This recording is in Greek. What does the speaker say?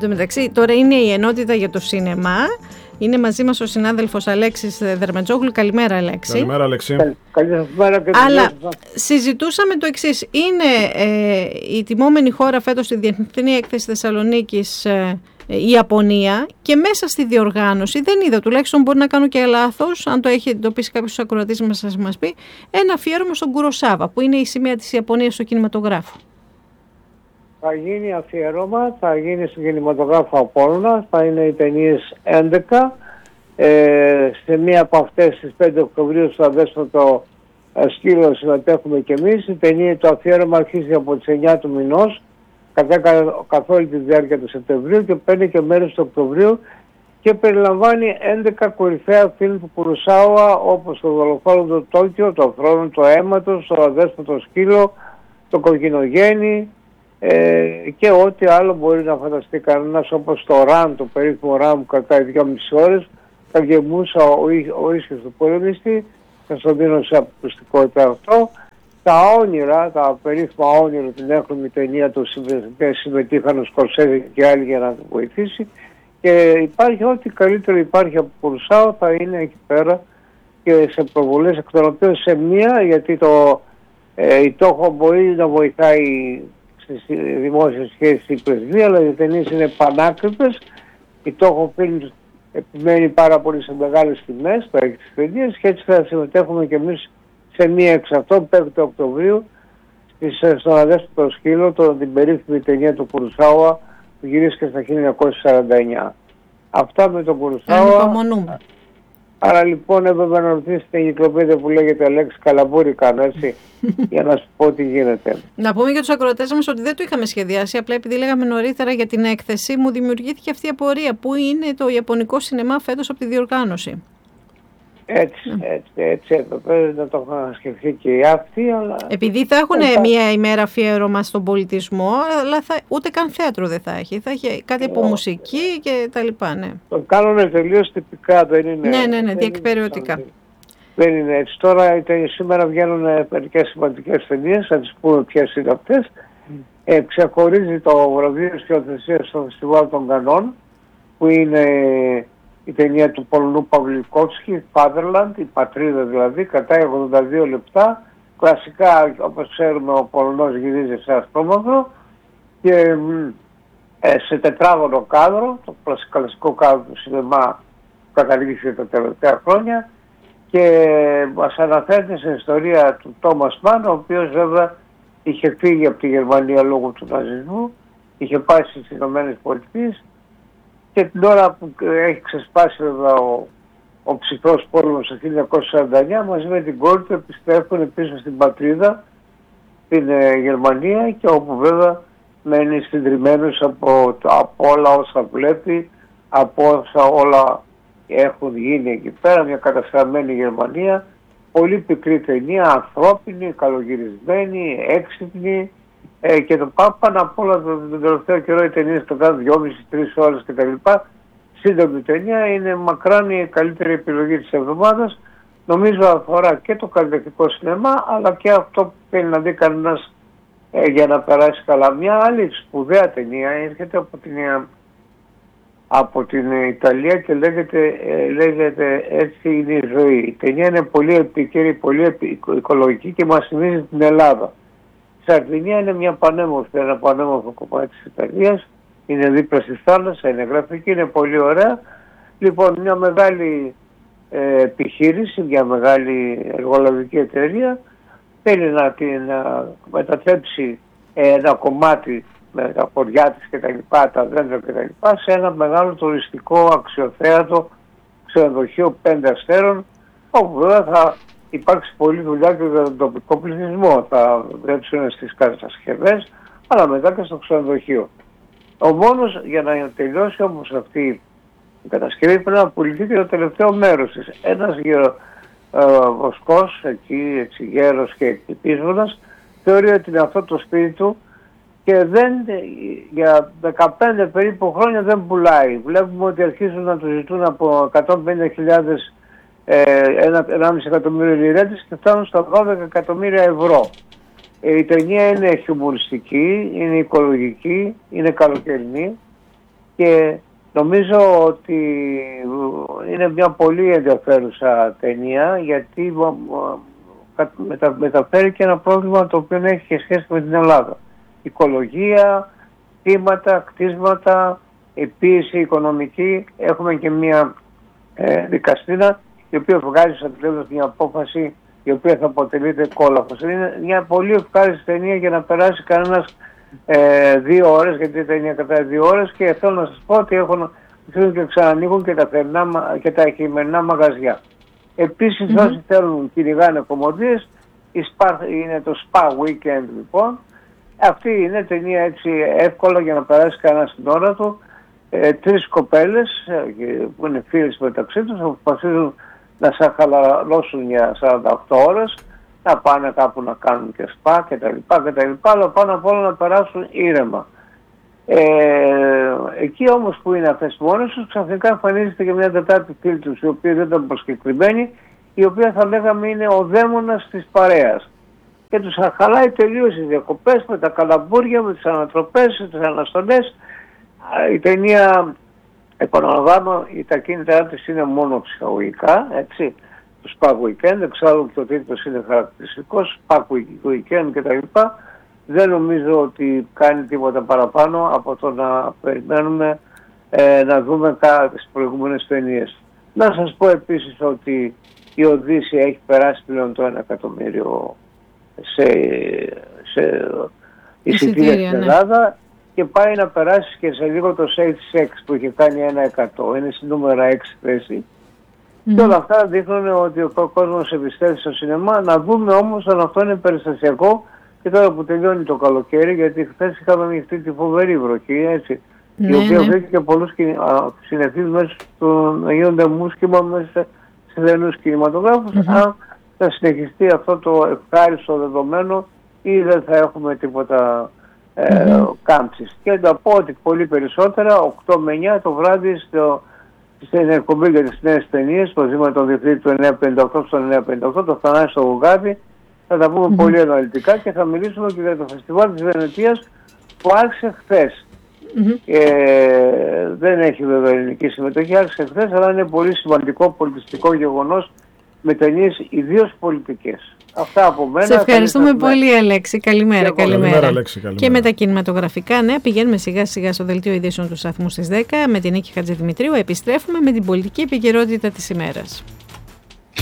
τω μεταξύ, τώρα είναι η ενότητα για το σινεμά. Είναι μαζί μας ο συνάδελφος Αλέξης Δερμετζόγλου. Καλημέρα, Αλέξη. Καλημέρα, Αλέξη. Καλημέρα. Αλλά συζητούσαμε το εξής. Είναι η τιμόμενη χώρα φέτος στη Διεθνή Έκθεση Θεσσαλονίκης η Ιαπωνία, και μέσα στη διοργάνωση, δεν είδα, τουλάχιστον μπορεί να κάνω και λάθος, αν το έχει εντοπίσει κάποιος ακροατής μας πει, ένα αφιέρωμα στον Κουροσάβα, που είναι η σημαία της Ιαπωνίας στο κινηματογράφο. Θα γίνει αφιέρωμα, θα γίνει στον κινηματογράφο Απόλλωνα, θα είναι οι ταινίες 11. Σε μία από αυτές τις 5 Οκτωβρίου στο Αδέσποτο Σκύλο συμμετέχουμε και εμείς. Η ταινία, το αφιέρωμα αρχίζει από τις 9 του μηνός, καθ' όλη τη διάρκεια του Σεπτεμβρίου, και παίρνει και μέρος του Οκτωβρίου, και περιλαμβάνει 11 κορυφαία φιλμ του Κουροσάουα, όπως το Δολοφόνο του Τόκιο, το Θρόνο του Αίματος, το Αδέσποτο Σκύλο, το Κοκκινογέννη, και ό,τι άλλο μπορεί να φανταστεί κανένας, όπως το Ραν, το περίφημο Ραν που κρατάει 2,5 ώρες, τα Γεμούσα, ο ίσιος του πολεμιστή, θα στον δίνω σε ακουστικότητα αυτό. Τα όνειρα, τα περίφημα όνειρα, την έχουμε ταινία του συμμετείχαν ο Σκορσέζε και άλλοι για να το βοηθήσει, και υπάρχει ό,τι καλύτερο υπάρχει από Κουροσάουα, θα είναι εκεί πέρα και σε προβολές, εκ των οποίων σε μία, γιατί η Τόχο μπορεί να βοηθάει στις δημόσιες σχέσεις η πρεσβεία, αλλά οι ταινίες είναι πανάκριβες. Η Τόχο Films επιμένει πάρα πολύ σε μεγάλες τιμές, το έχει τις ταινίες, και έτσι θα συμμετέχουμε και εμείς σε μία εξ αυτών, 5 Οκτωβρίου, στον Αδέσποτο Σκύλο, την περίφημη ταινία του Κουροσάουα που γυρίστηκε στα 1949. Αυτά με τον Κουροσάουα. Άρα λοιπόν έπρεπε να ρωτήσετε την εγκυκλοπαίδεια που λέγεται Αλέξη Καλαμπούρη, κάνω έτσι, για να σου πω τι γίνεται. Να πούμε για τους ακροατές μας ότι δεν το είχαμε σχεδιάσει, απλά επειδή λέγαμε νωρίτερα για την έκθεση, μου δημιουργήθηκε αυτή η απορία. Πού είναι το ιαπωνικό σινεμά φέτος από τη διοργάνωση? Έτσι έπρεπε να το είχαν σκεφτεί και οι αυτοί, αλλά... Επειδή θα έχουν μία ημέρα αφιέρωμα στον πολιτισμό, αλλά ούτε καν θέατρο δεν θα έχει. Θα έχει κάτι από μουσική και τα λοιπά, ναι. Το κάνουν τελείως τυπικά, δεν είναι... Ναι, διεκπεριωτικά. Δεν είναι έτσι. Τώρα σήμερα βγαίνουν μερικές σημαντικές ταινίες, θα τις πούμε ποιες είναι αυτές. Ξεχωρίζει το βραβείο σκηνοθεσίας στο Φεστιβάλ των Κανών, που είναι η ταινία του Πολωνού Παυλικόφσκι, Fatherland, η πατρίδα δηλαδή, κρατάει 82 λεπτά. Κλασικά, όπως ξέρουμε, ο Πολωνός γυρίζει σε ασπρόμαυρο και σε τετράγωνο κάδρο, το κλασικό κάδρο του σινεμά που καταργήθηκε τα τελευταία χρόνια, και μας αναφέρεται στην ιστορία του Τόμας Μαν, ο οποίος βέβαια είχε φύγει από τη Γερμανία λόγω του ναζισμού, είχε πάει στις Ηνωμένες Πολιτείες, και την ώρα που έχει ξεσπάσει βέβαια ο ψυχρός πόλεμος το 1949, μαζί με την κόρη του επιστρέφουν πίσω στην πατρίδα, στην Γερμανία, και όπου βέβαια μένει συντριμμένος από όλα όσα βλέπει, από όσα όλα έχουν γίνει εκεί πέρα, μια καταστραμμένη Γερμανία. Πολύ πικρή ταινία, ανθρώπινη, καλογυρισμένη, έξυπνη, και το πάνω απ' όλα τον τελευταίο καιρό οι ταινίες το κάνουν 2,5-3 ώρες κτλ. Σύντομη ταινία, είναι μακράν η καλύτερη επιλογή της εβδομάδας. Νομίζω αφορά και το καλλιτεχνικό σινεμά, αλλά και αυτό που θέλει να δει κανένας για να περάσει καλά. Μια άλλη σπουδαία ταινία έρχεται από την Ιταλία και λέγεται «Έτσι είναι η ζωή». Η ταινία είναι πολύ επίκαιρη, πολύ οικολογική και μας θυμίζει την Ελλάδα. Η Σαρδινία είναι ένα πανέμορφο κομμάτι της Ιταλίας, είναι δίπλα στη θάλασσα, είναι γραφική, είναι πολύ ωραία. Λοιπόν, μια μεγάλη επιχείρηση, μια μεγάλη εργολαβική εταιρεία θέλει να μετατρέψει ένα κομμάτι με τα χωριά της και τα λοιπά, τα δέντρα και τα λοιπά, σε ένα μεγάλο τουριστικό αξιοθέατο ξενοδοχείο 5 αστέρων, όπου βέβαια θα υπάρξει πολλή δουλειά και για τον τοπικό πληθυσμό. Θα βρέψουν στις κατασκευές, αλλά μετά και στο ξενοδοχείο. Ο μόνος, για να τελειώσει όμως αυτή η κατασκευή, πρέπει να πουληθεί και το τελευταίο μέρος της. Ένας βοσκός, εκεί, έτσι, γέρος και εκτυπίσμονας, θεωρεί ότι είναι αυτό το σπίτι του και για 15 περίπου χρόνια δεν πουλάει. Βλέπουμε ότι αρχίζουν να του ζητούν από 150.000 1,5 εκατομμύριο λιρέτες και φτάνουν στα 12 εκατομμύρια ευρώ. Η ταινία είναι χιουμοριστική, είναι οικολογική, είναι καλοκαιρινή. και νομίζω ότι είναι μια πολύ ενδιαφέρουσα ταινία, γιατί μεταφέρει και ένα πρόβλημα το οποίο έχει και σχέση με την Ελλάδα. Οικολογία, κτήματα, κτίσματα, πίεση οικονομική. Έχουμε και μια δικαστήρα η οποία βγάζει στο τέλος μια απόφαση η οποία θα αποτελείται κόλαφος. Είναι μια πολύ ευχάριστη ταινία για να περάσει κανένας 2 ώρες, γιατί η ταινία κατά 2 ώρες, και θέλω να σας πω ότι έχουν και ξανανοίγουν και τα χειμερινά μαγαζιά. Επίσης όσοι θέλουν κυνηγάνε κομμωδίες, είναι το Spa Weekend λοιπόν. Αυτή είναι ταινία έτσι εύκολα για να περάσει κανένα την ώρα του. 3 κοπέλες που είναι φίλες μεταξύ τους αποφασίζουν να σε χαλαρώσουν για 48 ώρες, να πάνε κάπου να κάνουν και σπα κτλ. Αλλά πάνω απ' όλα να περάσουν ήρεμα. Εκεί όμως που είναι αυτές μόνες τους, ξαφνικά εμφανίζεται και μια τετάρτη φίλη τους, η οποία δεν ήταν προσκεκλημένη, η οποία θα λέγαμε είναι ο δαίμονας της παρέας. Και τους χαλάει τελείως τις διακοπές με τα καλαμπούρια, με τις ανατροπές, τις αναστολές. Η ταινία, επαναλαμβάνω, τα κίνητρά της είναι μόνο ψυχαγωγικά, έτσι. Το Spa Weekend, εξάλλου και ο τίτλος είναι χαρακτηριστικός, Spa Weekend κτλ. Δεν νομίζω ότι κάνει τίποτα παραπάνω από το να περιμένουμε να δούμε τις προηγούμενες ταινίες. Να σας πω επίσης ότι η Οδύσσεια έχει περάσει πλέον το 1 εκατομμύριο σε εισιτήρια στην Ελλάδα, και πάει να περάσει και σε λίγο το Shades 6 που είχε κάνει 1%. Είναι στη νούμερα 6 θέση. Και όλα αυτά δείχνουν ότι ο κόσμος επιστρέφει στο σινεμά. Να δούμε όμως αν αυτό είναι περιστασιακό και τώρα που τελειώνει το καλοκαίρι, γιατί χθες είχαμε αυτή τη φοβερή βροχή, έτσι, η οποία βρήκε και πολλούς συνεχείς μέσα να γίνονται μουσκήμα μέσα σε στενούς κινηματογράφους. Αν θα συνεχιστεί αυτό το ευχάριστο δεδομένο ή δεν θα έχουμε τίποτα κάμψεις. Και να πω ότι πολύ περισσότερα 8 με 9 το βράδυ στην εκπομπή για τις νέες ταινίες, το Ζήμα των Διευθύντων του 958 στο 958, το Θανάση στο Γουγάδι. Θα τα πούμε πολύ αναλυτικά και θα μιλήσουμε και για το φεστιβάλ της Βενετίας που άρχισε χθες. Δεν έχει βέβαια ελληνική συμμετοχή, άρχισε χθες, αλλά είναι πολύ σημαντικό πολιτιστικό γεγονός με ταινίες ιδίως πολιτικές. Αυτά από μένα. Σε ευχαριστούμε πολύ, Αλέξη. Καλημέρα. Καλημέρα, Αλέξη, καλημέρα. Και με τα κινηματογραφικά νέα πηγαίνουμε σιγά σιγά στο δελτίο ειδήσεων του σταθμού στις 10 με την Νίκη Χατζηδημητρίου. Επιστρέφουμε με την πολιτική επικαιρότητα της ημέρας.